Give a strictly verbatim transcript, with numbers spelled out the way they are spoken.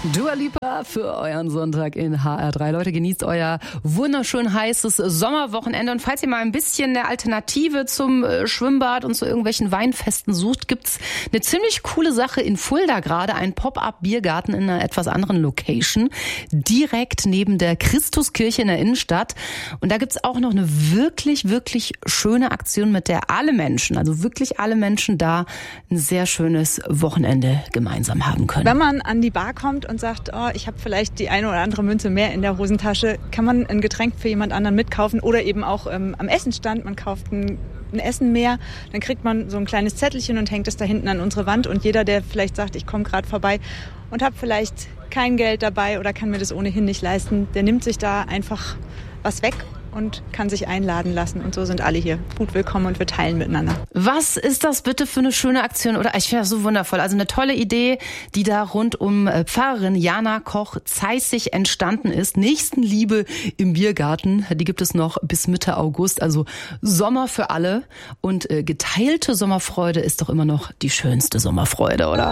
Dua Lipa für euren Sonntag in H R drei. Leute, genießt euer wunderschön heißes Sommerwochenende. Und falls ihr mal ein bisschen eine Alternative zum Schwimmbad und zu irgendwelchen Weinfesten sucht, gibt's eine ziemlich coole Sache in Fulda gerade. Ein Pop-up-Biergarten in einer etwas anderen Location. Direkt neben der Christuskirche in der Innenstadt. Und da gibt's auch noch eine wirklich, wirklich schöne Aktion, mit der alle Menschen, also wirklich alle Menschen da ein sehr schönes Wochenende gemeinsam haben können. Wenn man an die Bar kommt und sagt, oh, ich habe vielleicht die eine oder andere Münze mehr in der Hosentasche, kann man ein Getränk für jemand anderen mitkaufen oder eben auch ähm, am Essenstand, man kauft ein, ein Essen mehr, dann kriegt man so ein kleines Zettelchen und hängt es da hinten an unsere Wand und jeder, der vielleicht sagt, ich komme gerade vorbei und habe vielleicht kein Geld dabei oder kann mir das ohnehin nicht leisten, der nimmt sich da einfach was weg und kann sich einladen lassen. Und so sind alle hier gut willkommen und wir teilen miteinander. Was ist das bitte für eine schöne Aktion? Oder ich finde das so wundervoll. Also eine tolle Idee, die da rund um Pfarrerin Jana Koch-Zeissig entstanden ist. Nächstenliebe im Biergarten, die gibt es noch bis Mitte August. Also Sommer für alle. Und geteilte Sommerfreude ist doch immer noch die schönste Sommerfreude, oder?